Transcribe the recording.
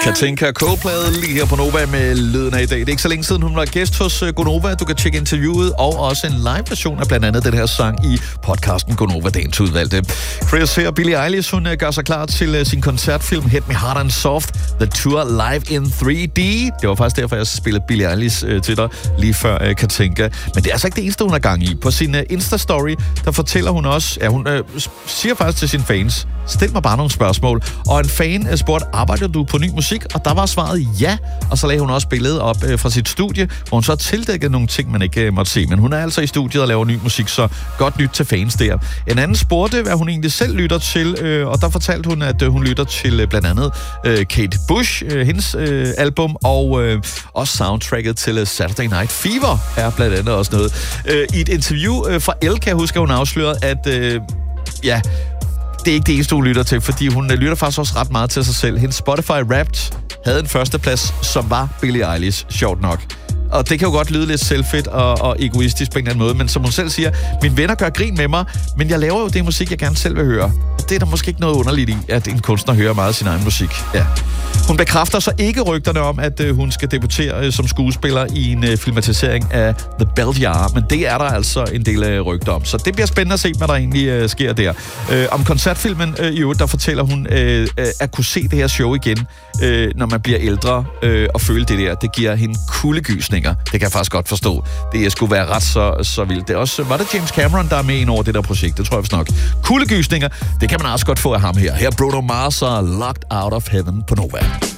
Katinka Coldplay lige her på Nova med lyden af i dag. Det er ikke så længe siden, hun var gæst hos Gonova. Du kan tjekke interviewet og også en live-version af blandt andet den her sang i podcasten Gonova Dagens Udvalgte. Chris her, Billie Eilish, hun gør sig klar til sin koncertfilm Hit Me Hard and Soft, The Tour Live in 3D. Det var faktisk derfor, jeg spillede Billie Eilish til dig lige før Katinka. Men det er altså ikke det eneste, hun er gang i. På sin Insta-story, der fortæller hun også, ja, hun siger faktisk til sine fans, stil mig bare nogle spørgsmål. Og en fan spurgte, arbejder du på ny musik? Og der var svaret ja. Og så lagde hun også billedet op fra sit studie, hvor hun så tildækkede nogle ting, man ikke måtte se. Men hun er altså i studiet og laver ny musik, så godt nyt til fans der. En anden spurgte, hvad hun egentlig selv lytter til, og der fortalte hun, at hun lytter til blandt andet Kate Bush, hendes album, og også soundtracket til Saturday Night Fever er blandt andet også noget. I et interview fra Elle, kan jeg huske, at hun afslørede, at det er ikke det eneste, hun lytter til, fordi hun lytter faktisk også ret meget til sig selv. Hendes Spotify Wrapped havde en førsteplads, som var Billie Eilish, sjovt nok. Og det kan jo godt lyde lidt selvfedt og egoistisk på en eller anden måde, men som hun selv siger, mine venner gør grin med mig, men jeg laver jo det musik, jeg gerne selv vil høre. Og det er der måske ikke noget underligt i, at en kunstner hører meget af sin egen musik. Ja. Hun bekræfter så ikke rygterne om, at hun skal debutere som skuespiller i en filmatisering af The Bell Jar, men det er der altså en del rygter om. Så det bliver spændende at se, hvad der egentlig sker der. Om koncertfilmen i øvrigt, der fortæller hun at kunne se det her show igen, når man bliver ældre og føle det der. Det giver hende kuldegysninger. Det kan jeg faktisk godt forstå. Det skulle være ret så vildt. Det er også, var det James Cameron, der er med ind over det der projekt? Det tror jeg vist nok. Kuldegysninger, det kan man også godt få af ham her. Her Bruno Mars og Locked Out of Heaven på Nova.